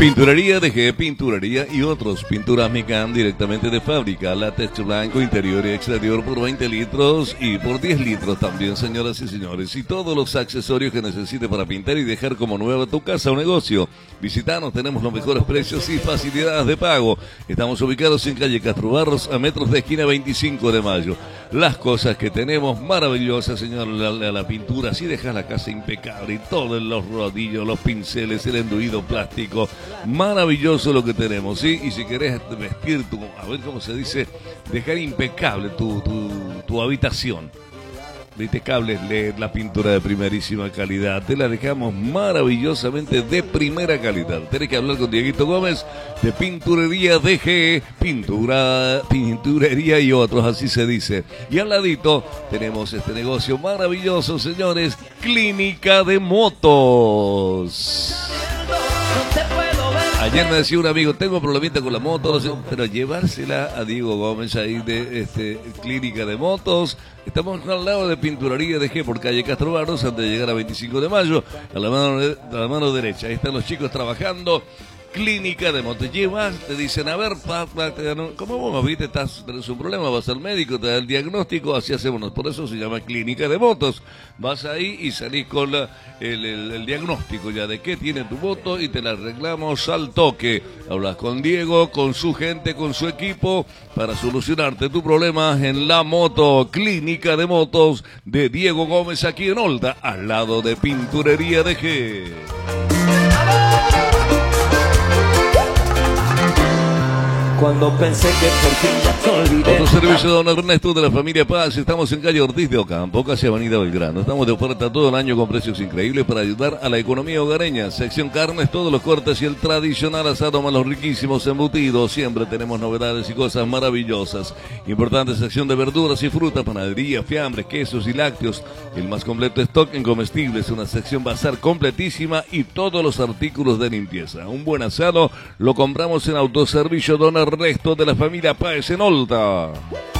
Pinturería DG, pinturería y otros. Pinturas Micam directamente de fábrica. Látex blanco, interior y exterior por 20 litros y por 10 litros también, señoras y señores. Y todos los accesorios que necesite para pintar y dejar como nueva tu casa o negocio. Visitanos, tenemos los mejores precios y facilidades de pago. Estamos ubicados en calle Castro Barros, a metros de esquina 25 de mayo. Las cosas que tenemos maravillosas, señor, la pintura, así dejas la casa impecable y todos los rodillos, los pinceles, el enduido plástico. Maravilloso lo que tenemos, ¿sí? Y si querés vestir a ver cómo se dice, dejar impecable tu habitación. Viste, cables LED, la pintura de primerísima calidad, te la dejamos maravillosamente de primera calidad. Tenés que hablar con Dieguito Gómez de Pinturería DG, pinturería y otros, así se dice. Y al ladito tenemos este negocio maravilloso, señores, Clínica de Motos. Ayer me decía un amigo, tengo problemita con la moto, pero llevársela a Diego Gómez ahí de Clínica de Motos. Estamos al lado de Pinturería DG por calle Castro Barros, antes de llegar a 25 de mayo, a la mano derecha. Ahí están los chicos trabajando. Clínica de Motos. Llevas, te dicen, a ver, ¿cómo vos viste? Tenés un problema, vas al médico, te da el diagnóstico, así hacemos. Por eso se llama Clínica de Motos. Vas ahí y salís con el diagnóstico ya de qué tiene tu moto y te la arreglamos al toque. Hablas con Diego, con su gente, con su equipo, para solucionarte tu problema en la moto. Clínica de Motos de Diego Gómez, aquí en Olda, al lado de Pinturería DG. Cuando pensé que por fin ya te olvidé. Autoservicio Don Ernesto de la familia Paz. Estamos en calle Ortiz de Ocampo, casi avenida Belgrano. Estamos de oferta todo el año con precios increíbles para ayudar a la economía hogareña. Sección carnes, todos los cortes y el tradicional asado más los riquísimos embutidos. Siempre tenemos novedades y cosas maravillosas. Importante sección de verduras y frutas, panadería, fiambres, quesos y lácteos. El más completo stock en comestibles. Una sección bazar completísima y todos los artículos de limpieza. Un buen asado lo compramos en Autoservicio Don Ernesto de la familia Páez en Olta.